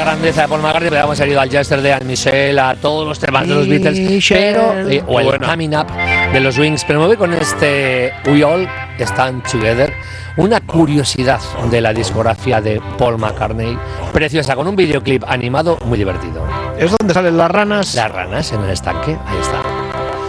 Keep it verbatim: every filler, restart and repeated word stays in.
grandeza de Paul McCartney, pero hemos salido al Yesterday, al Michelle, a todos los temas de los Beatles, pero, eh, o el bueno. Coming Up de los Wings, pero me voy con este We All Stand Together, una curiosidad de la discografía de Paul McCartney, preciosa, con un videoclip animado muy divertido. ¿Es donde salen las ranas? Las ranas en el estanque, ahí está.